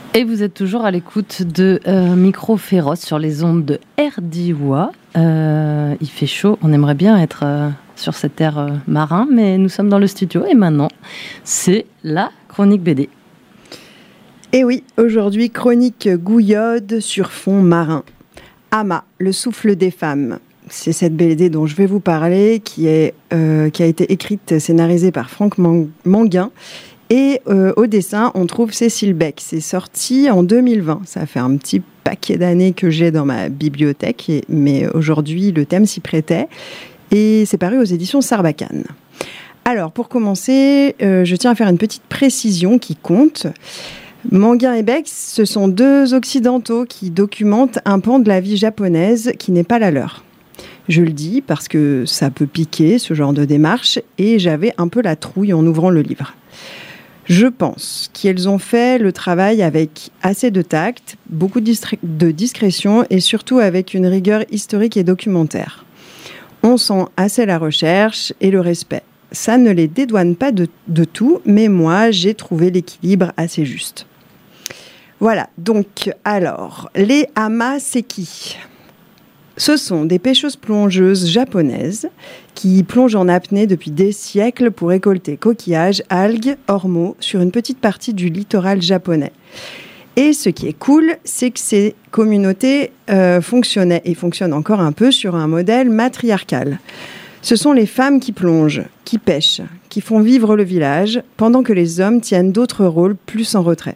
Et vous êtes toujours à l'écoute de Micro Féroce sur les ondes de RDIWA. Il fait chaud, on aimerait bien être sur cet air marin, mais nous sommes dans le studio et maintenant, c'est la chronique BD. Et oui, aujourd'hui, chronique gouillaude sur fond marin. Ama, le souffle des femmes. C'est cette BD dont je vais vous parler, qui a été écrite, scénarisée par Franck Manguin. Et au dessin, on trouve Cécile Beck. C'est sorti en 2020. Ça fait un petit paquet d'années que j'ai dans ma bibliothèque, mais aujourd'hui, le thème s'y prêtait. Et c'est paru aux éditions Sarbacane. Alors, pour commencer, je tiens à faire une petite précision qui compte. Manguin et Beck, ce sont deux occidentaux qui documentent un pan de la vie japonaise qui n'est pas la leur. Je le dis parce que ça peut piquer, ce genre de démarche, et j'avais un peu la trouille en ouvrant le livre. Je pense qu'elles ont fait le travail avec assez de tact, beaucoup de discrétion et surtout avec une rigueur historique et documentaire. On sent assez la recherche et le respect. Ça ne les dédouane pas de tout, mais moi, j'ai trouvé l'équilibre assez juste. Voilà, donc, alors, les Ama, c'est qui ? Ce sont des pêcheuses-plongeuses japonaises qui plongent en apnée depuis des siècles pour récolter coquillages, algues, ormeaux sur une petite partie du littoral japonais. Et ce qui est cool, c'est que ces communautés fonctionnaient et fonctionnent encore un peu sur un modèle matriarcal. Ce sont les femmes qui plongent, qui pêchent, qui font vivre le village, pendant que les hommes tiennent d'autres rôles plus en retrait.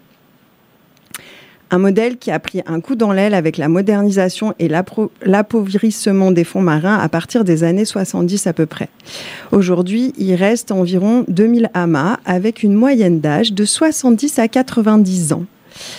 Un modèle qui a pris un coup dans l'aile avec la modernisation et l'appauvrissement des fonds marins à partir des années 70 à peu près. Aujourd'hui, il reste environ 2000 amas avec une moyenne d'âge de 70 à 90 ans.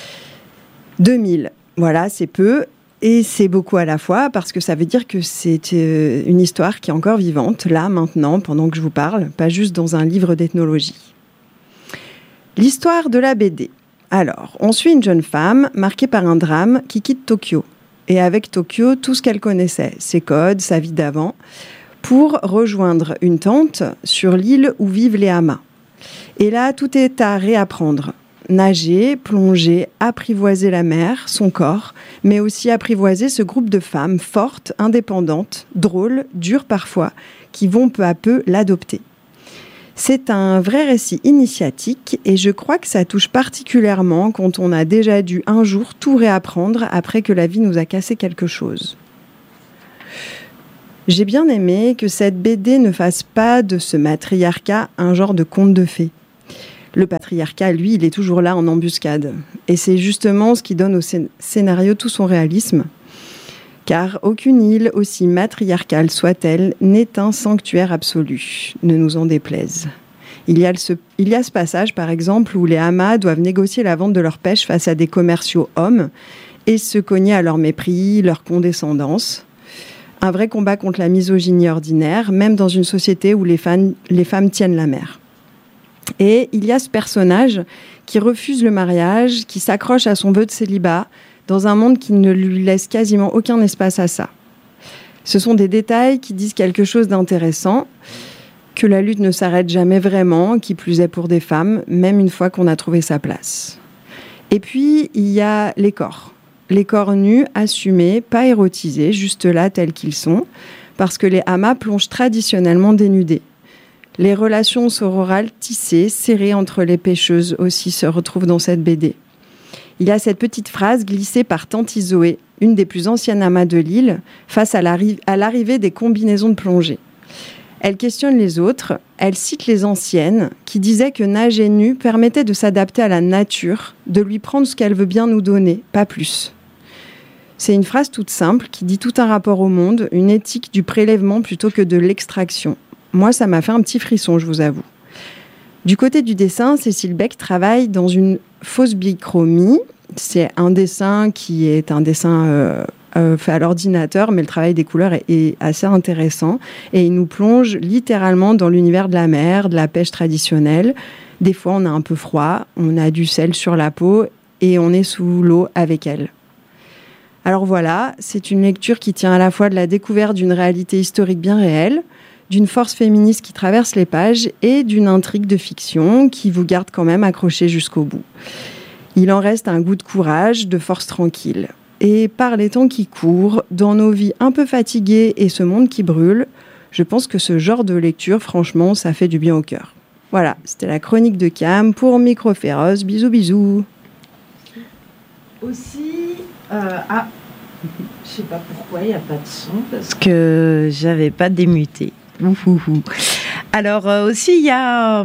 2000, voilà, c'est peu et c'est beaucoup à la fois parce que ça veut dire que c'est une histoire qui est encore vivante, là, maintenant, pendant que je vous parle, pas juste dans un livre d'ethnologie. L'histoire de la BD. Alors, on suit une jeune femme marquée par un drame qui quitte Tokyo. Et avec Tokyo, tout ce qu'elle connaissait, ses codes, sa vie d'avant, pour rejoindre une tante sur l'île où vivent les Amas. Et là, tout est à réapprendre. Nager, plonger, apprivoiser la mer, son corps, mais aussi apprivoiser ce groupe de femmes fortes, indépendantes, drôles, dures parfois, qui vont peu à peu l'adopter. C'est un vrai récit initiatique et je crois que ça touche particulièrement quand on a déjà dû un jour tout réapprendre après que la vie nous a cassé quelque chose. J'ai bien aimé que cette BD ne fasse pas de ce matriarcat un genre de conte de fées. Le patriarcat, lui, il est toujours là en embuscade. Et c'est justement ce qui donne au scénario tout son réalisme. Car aucune île, aussi matriarcale soit-elle, n'est un sanctuaire absolu, ne nous en déplaise. Il y a ce passage, par exemple, où les Amas doivent négocier la vente de leur pêche face à des commerciaux hommes et se cogner à leur mépris, leur condescendance. Un vrai combat contre la misogynie ordinaire, même dans une société où les femmes tiennent la mer. Et il y a ce personnage qui refuse le mariage, qui s'accroche à son vœu de célibat, dans un monde qui ne lui laisse quasiment aucun espace à ça. Ce sont des détails qui disent quelque chose d'intéressant, que la lutte ne s'arrête jamais vraiment, qui plus est pour des femmes, même une fois qu'on a trouvé sa place. Et puis, il y a les corps. Les corps nus, assumés, pas érotisés, juste là tels qu'ils sont, parce que les Amas plongent traditionnellement dénudés. Les relations sororales tissées, serrées entre les pêcheuses aussi se retrouvent dans cette BD. Il y a cette petite phrase glissée par Tante Isoé, une des plus anciennes Amas de l'île, face à l'arrivée des combinaisons de plongée. Elle questionne les autres, elle cite les anciennes, qui disaient que nager nu permettait de s'adapter à la nature, de lui prendre ce qu'elle veut bien nous donner, pas plus. C'est une phrase toute simple qui dit tout un rapport au monde, une éthique du prélèvement plutôt que de l'extraction. Moi, ça m'a fait un petit frisson, je vous avoue. Du côté du dessin, Cécile Beck travaille dans une fausse bichromie. C'est un dessin qui est un dessin fait à l'ordinateur, mais le travail des couleurs est assez intéressant. Et il nous plonge littéralement dans l'univers de la mer, de la pêche traditionnelle. Des fois, on a un peu froid, on a du sel sur la peau et on est sous l'eau avec elle. Alors voilà, c'est une lecture qui tient à la fois de la découverte d'une réalité historique bien réelle, d'une force féministe qui traverse les pages et d'une intrigue de fiction qui vous garde quand même accroché jusqu'au bout. Il en reste un goût de courage, de force tranquille. Et par les temps qui courent, dans nos vies un peu fatiguées et ce monde qui brûle, je pense que ce genre de lecture, franchement, ça fait du bien au cœur. Voilà, c'était la chronique de Cam pour Micro Féroce. Bisous, bisous. Aussi, je sais pas pourquoi il n'y a pas de son, parce que j'avais pas démuté. Alors aussi, il y a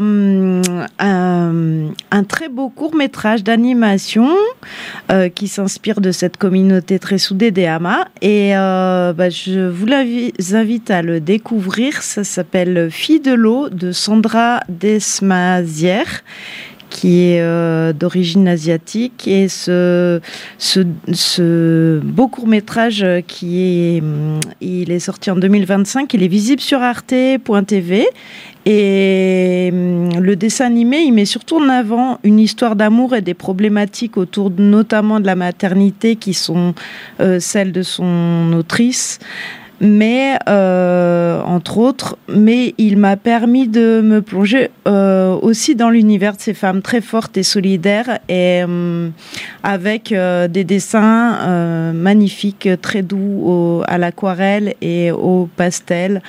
un très beau court-métrage d'animation qui s'inspire de cette communauté très soudée des Hamas. Et je vous invite à le découvrir. Ça s'appelle Fille de l'eau de Sandra Desmazières, qui est d'origine asiatique, et ce beau court-métrage il est sorti en 2025, il est visible sur arte.tv, et le dessin animé, il met surtout en avant une histoire d'amour et des problématiques autour notamment de la maternité qui sont celles de son autrice. Mais entre autres, mais il m'a permis de me plonger aussi dans l'univers de ces femmes très fortes et solidaires, et avec des dessins magnifiques, très doux à l'aquarelle et au pastel.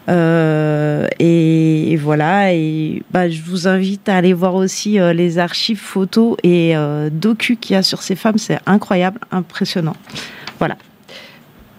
Et voilà, et je vous invite à aller voir aussi les archives photos et docu qu'il y a sur ces femmes. C'est incroyable, impressionnant. Voilà.